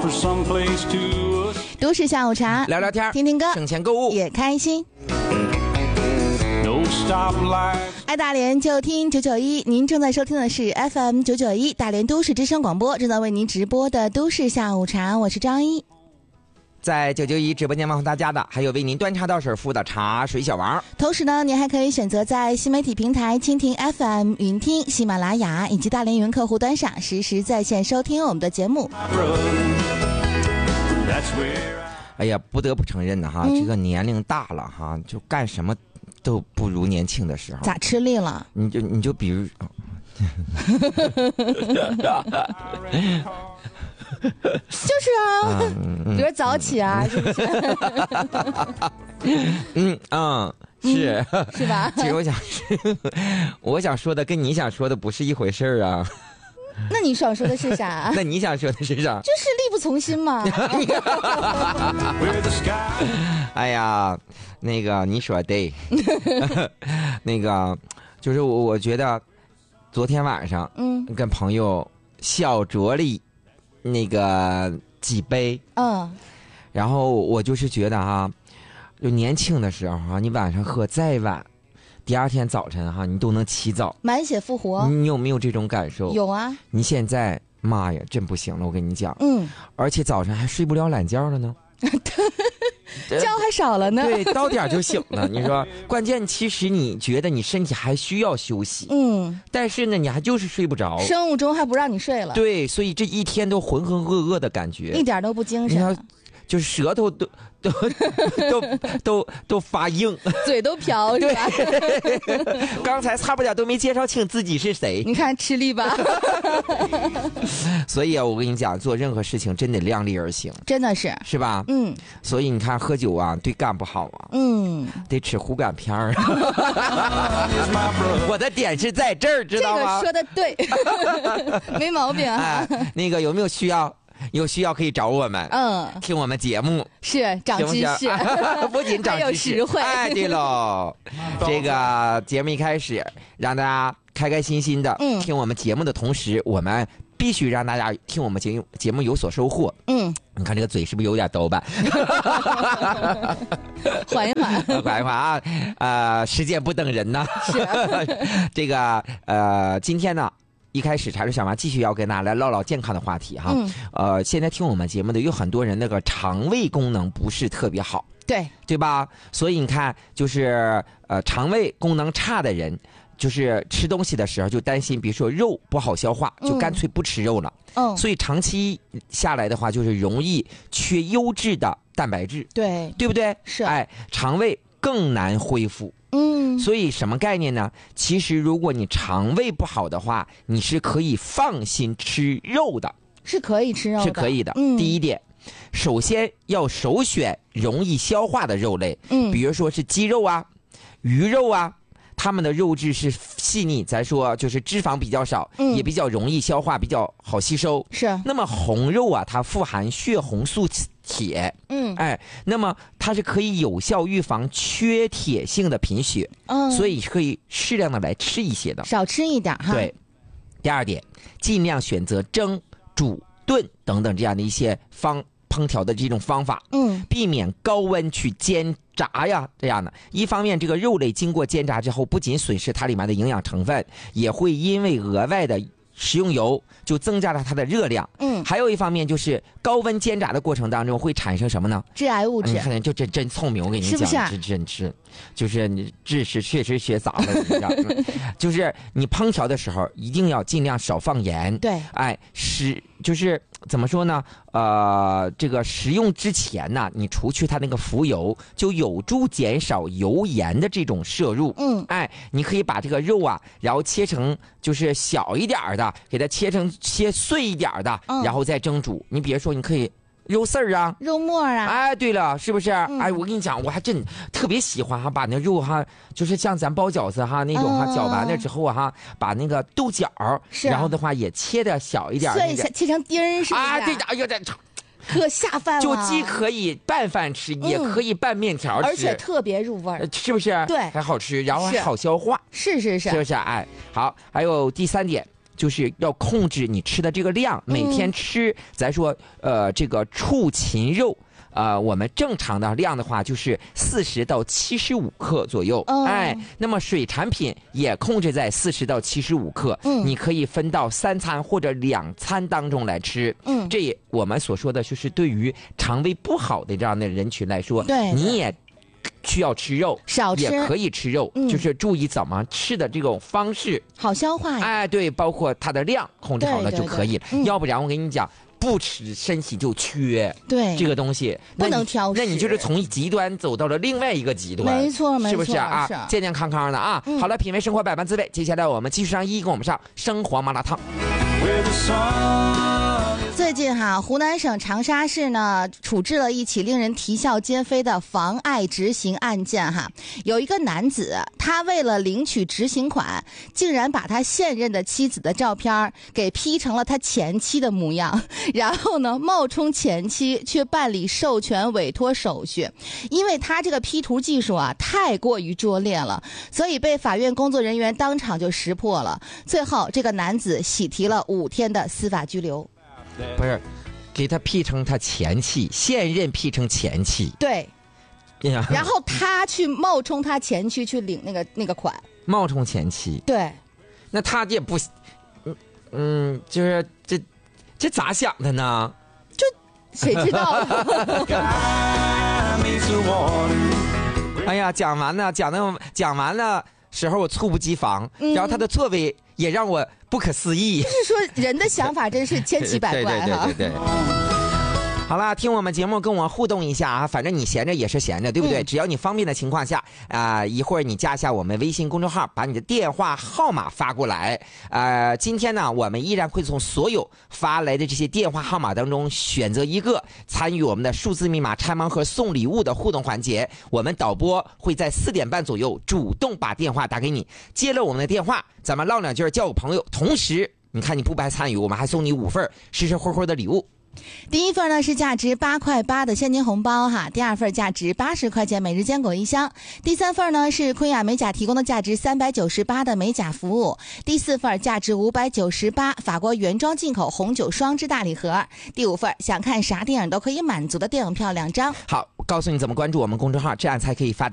都市下午茶， 聊聊天， 听听歌， 省钱购物也开心。爱大连就听991，您正在收听的是 FM 991大连都市之声广播，正在为您直播的都市下午茶，我是张一。 在991直播间问候大家的，还有为您端茶倒水服务的茶水小王。 同时呢，您还可以选择在新媒体平台蜻蜓 FM、云听、喜马拉雅以及大连云客户端上实时在线收听我们的节目。 哎呀，不得不承认的哈，这个年龄大了哈，就干什么都不如年轻的时候。 咋吃力了？ 你就比如。 就是啊，比如早起啊，是不是？是吧？ 其实我想说的跟你想说的不是一回事啊。 那你想说的是啥？ 那你想说的是啥？ 就是力不从心嘛。 哎呀，那个你说对，那个就是我觉得昨天晚上，跟朋友小酌了那个几杯，然后我就是觉得哈，就年轻的时候哈，你晚上喝再晚，第二天早晨哈，你都能起早， 满血复活。 你有没有这种感受？ 有啊。 你现在妈呀，真不行了，我跟你讲，而且早上还睡不了懒觉了呢。 觉还少了呢。 对，到点就醒了。你说，关键其实你觉得你身体还需要休息，但是呢，你还就是睡不着， 生物钟还不让你睡了。 对，所以这一天都浑浑噩噩的感觉， 一点都不精神， 就是舌头都发硬， 嘴都瓢，是吧？ 刚才差不点都没介绍清自己是谁， 你看吃力吧？ 所以啊，我跟你讲，做任何事情真得量力而行， 真的是吧？所以你看，喝酒啊，对肝不好啊，得吃护肝片儿。我的点是在这儿，知道吗？ 这个说的对，没毛病啊。 那个有没有需要？有需要可以找我们，听我们节目是长知识， 不仅长知识， 还有实惠。 哎，对喽，这个节目一开始让大家开开心心的听我们节目的同时，我们必须让大家听我们节目有所收获。你看这个嘴是不是有点抖吧？ 缓一缓， 缓一缓啊！时间不等人呐。是这个今天呢。一开始茶水小王继续要跟大家来唠唠健康的话题哈，现在听我们节目的有很多人那个肠胃功能不是特别好，对吧？所以你看，就是肠胃功能差的人，就是吃东西的时候就担心，比如说肉不好消化，就干脆不吃肉了。所以长期下来的话，就是容易缺优质的蛋白质，对不对？ 是， 哎，肠胃更难恢复。所以什么概念呢？其实如果你肠胃不好的话，你是可以放心吃肉的， 是可以吃肉的， 是可以的。第一点，首先要首选容易消化的肉类，比如说是鸡肉啊、鱼肉啊，它们的肉质是细腻，咱说就是脂肪比较少，也比较容易消化，比较好吸收。 是。 那么红肉啊，它富含血红素铁，那么它是可以有效预防缺铁性的贫血，所以可以适量的来吃一些的， 少吃一点哈。对。 第二点，尽量选择蒸、煮、炖等等这样的一些烹调的这种方法，避免高温去煎炸呀，这样的。一方面，这个肉类经过煎炸之后，不仅损失它里面的营养成分，也会因为额外的食用油就增加了它的热量。还有一方面就是高温煎炸的过程当中会产生什么呢？ 致癌物质。 你看，就真聪明，我跟你讲，是真是，就是你知识确实学杂了，你知道就是你烹调的时候一定要尽量少放盐。 对， 哎，就是怎么说呢？这个食用之前呢，你除去它那个浮油，就有助减少油盐的这种摄入。哎，你可以把这个肉啊，然后切成就是小一点的，给它切碎一点的，然后再蒸煮。你比如说，你可以肉丝儿啊， 肉末啊， 哎，对了，是不是？哎，我跟你讲，我还真特别喜欢哈，把那肉哈，就是像咱包饺子哈那种哈，搅完了之后哈，把那个豆角，然后的话也切的小一点， 切成丁儿，是不是？ 啊，对的，哎呦， 可下饭了， 就既可以拌饭吃，也可以拌面条吃， 而且特别入味儿， 是不是？ 对， 还好吃，然后还好消化， 是不是？ 哎，好，还有第三点， 就是要控制你吃的这个量，每天吃，咱说这个畜禽肉。我们正常的量的话就是40到75克左右，哎，那么水产品也控制在40到75克，你可以分到3餐或者2餐当中来吃，这也我们所说的就是对于肠胃不好的这样的人群来说， 对， 你也需要吃肉， 少吃也可以吃肉，就是注意怎么吃的这种方式， 好消化呀。 哎，对，包括它的量控制好了就可以了，要不然我跟你讲。不吃身体就缺， 对这个东西不能挑食， 那你就是从极端走到了另外一个极端， 没错， 是不是啊？健健康康的啊！好了，品味生活百般滋味，接下来我们继续让一跟我们上生活麻辣烫。 最近湖南省长沙市呢处置了一起令人啼笑皆非的妨碍执行案件有一个男子，他为了领取执行款，竟然把他现任的妻子的照片给 P 成了他前妻的模样，然后呢冒充前妻去办理授权委托手续。因为他这个 P 图技术太过于拙劣了，所以被法院工作人员当场就识破了。最后这个男子喜提了5天的司法拘留。 不是，给他 P 成他前妻，现任 P 成前妻。 对，然后他去冒充他前妻去领那个款， 冒充前妻。 对， 那他也不，就是这咋想的呢？ 就谁知道呢？ 哎呀，讲完了时候我猝不及防，然后他的作为也让我不可思议。 就是说人的想法真是千奇百怪对。好了，听我们节目跟我互动一下啊，反正你闲着也是闲着，对不对？只要你方便的情况下一会儿你加下我们微信公众号，把你的电话号码发过来。今天呢，我们依然会从所有发来的这些电话号码当中选择一个，参与我们的数字密码拆盲盒送礼物的互动环节。我们导播会在4点半左右主动把电话打给你，接了我们的电话，咱们唠两句，交个朋友。同时，你看你不白参与，我们还送你5份实实惠惠的礼物。 第一份呢是价值8.8块的现金红包第二份价值80块钱每日坚果1箱，第三份呢是坤雅美甲提供的价值398的美甲服务，第四份价值598法国原装进口红酒双支大礼盒，第五份想看啥电影都可以满足的电影票2张。 好，告诉你怎么关注我们公众号，这样才可以发